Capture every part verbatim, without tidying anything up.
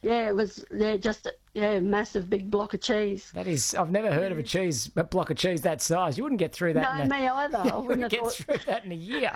yeah, it was yeah, just a yeah, massive big block of cheese. That is, I've never heard of a cheese, a block of cheese that size. You wouldn't get through that. No, in a, me either. I you wouldn't wouldn't have get thought. through that in a year.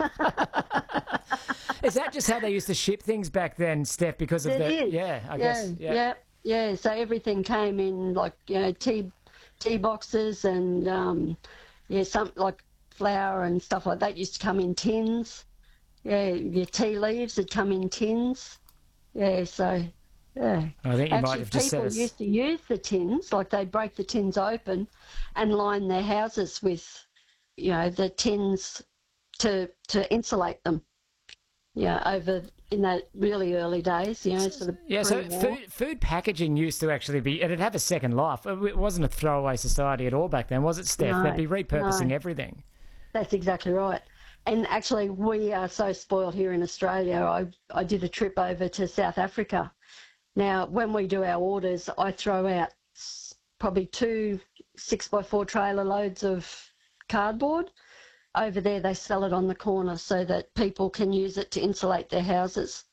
Is that just how they used to ship things back then, Steph? Because of It the is. yeah, I yeah, guess yeah. yeah, yeah. So everything came in like you know tea, tea boxes and um, yeah, some like flour and stuff like that used to come in tins. Yeah, your tea leaves would come in tins. Yeah, so yeah. I think you Actually, might have just said people us. used to use the tins, like they'd break the tins open and line their houses with, you know, the tins to to insulate them. Yeah, over in that really early days, you know, sort of Yeah, so pre-war. food, food packaging used to actually be, it'd have a second life. It wasn't a throwaway society at all back then, was it, Steph? No, They'd be repurposing no. everything. That's exactly right. And actually, we are so spoiled here in Australia. I, I did a trip over to South Africa. Now, when we do our orders, I throw out s- probably two six by four trailer loads of cardboard. Over there, they sell it on the corner so that people can use it to insulate their houses.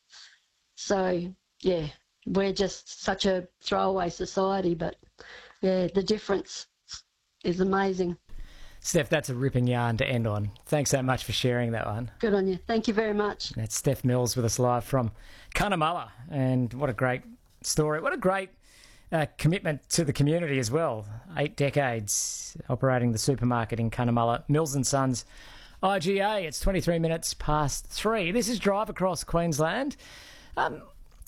So, yeah, we're just such a throwaway society, but yeah, the difference is amazing. Steph, that's a ripping yarn to end on. Thanks so much for sharing that one. Good on you. Thank you very much. That's Steph Mills with us live from Cunnamulla. And what a great story. What a great uh, commitment to the community as well. Eight decades operating the supermarket in Cunnamulla. Mills and Sons I G A. It's twenty-three minutes past three. This is Drive Across Queensland. Um,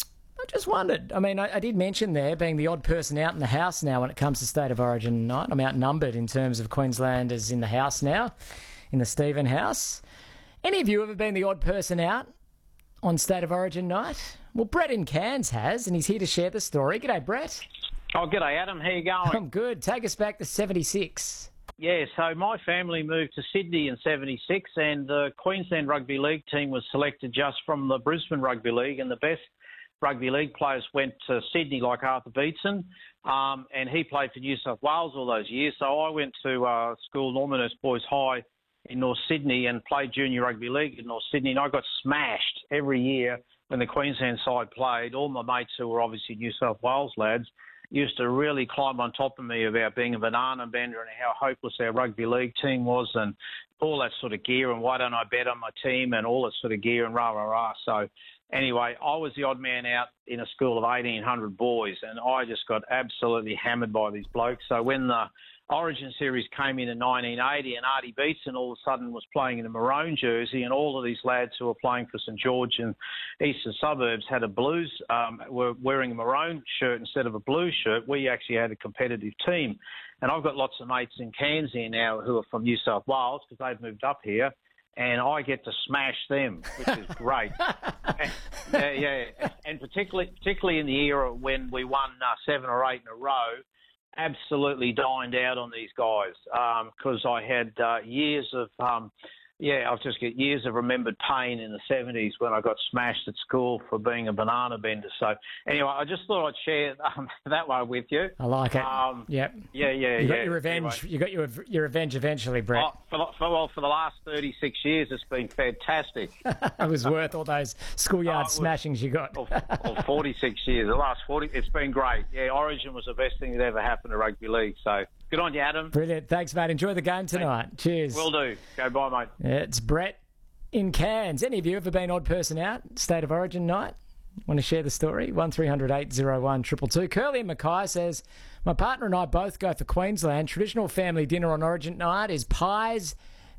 I just wondered. I mean, I, I did mention there being the odd person out in the house now when it comes to State of Origin night. I'm outnumbered in terms of Queenslanders in the house now, in the Stephen house. Any of you ever been the odd person out on State of Origin night? Well, Brett in Cairns has, and he's here to share the story. G'day, Brett. Oh, g'day, Adam. How you going? I'm good. Take us back to seventy-six. Yeah, so my family moved to Sydney in seventy-six, and the Queensland Rugby League team was selected just from the Brisbane Rugby League, and the best rugby league players went to Sydney, like Arthur Beetson, um, and he played for New South Wales all those years. So I went to uh, school, Normanhurst Boys High in North Sydney, and played junior rugby league in North Sydney, and I got smashed every year when the Queensland side played. All my mates who were obviously New South Wales lads used to really climb on top of me about being a banana bender and how hopeless our rugby league team was and all that sort of gear and why don't I bet on my team and all that sort of gear and rah, rah, rah. So anyway, I was the odd man out in a school of eighteen hundred boys, and I just got absolutely hammered by these blokes. So when the Origin series came in in nineteen eighty and Artie Beetson all of a sudden was playing in a maroon jersey, and all of these lads who were playing for St George and Eastern Suburbs had a blues, um, were wearing a maroon shirt instead of a blue shirt, we actually had a competitive team. And I've got lots of mates in Cairns here now who are from New South Wales because they've moved up here, and I get to smash them, which is great. and, yeah, yeah, and particularly particularly in the era when we won uh, seven or eight in a row, absolutely dined out on these guys because um, I had uh, years of, um, yeah, I've just got years of remembered pain in the seventies when I got smashed at school for being a banana bender. So anyway, I just thought I'd share um, that one with you. I like it. Um, yep. Yeah, yeah, You got yeah. your revenge. Anyway. You got your your revenge eventually, Brett. Oh, for, the- for, well, for the last thirty-six years, it's been fantastic. It was worth all those schoolyard Oh, it was- smashings you got. or, or forty-six years. The last forty, it's been great. Yeah, Origin was the best thing that ever happened to rugby league. So good on you, Adam. Brilliant. Thanks, mate. Enjoy the game tonight. Cheers. Will do. Go bye, mate. It's Brett in Cairns. Any of you ever been odd person out? State of Origin night? Want to share the story? one three hundred eight oh one two two two. Curly in Mackay says, my partner and I both go for Queensland. Traditional family dinner on Origin night is pies,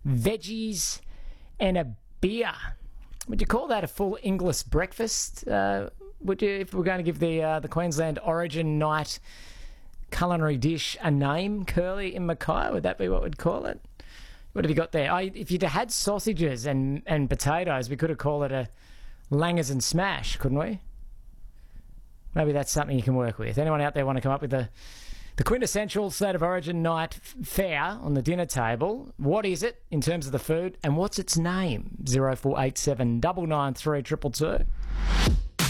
veggies, and a beer. Would you call that a full English breakfast? Uh, would you, if we're going to give the uh, the Queensland Origin night culinary dish a name, Curly in Mackay? Would that be what we'd call it? What have you got there? I, if you'd had sausages and, and potatoes, we could have called it a Langers and Smash, couldn't we? Maybe that's something you can work with. Anyone out there want to come up with the, the quintessential State of Origin night fare on the dinner table? What is it in terms of the food, and what's its name? zero four eight seven nine nine three two two two.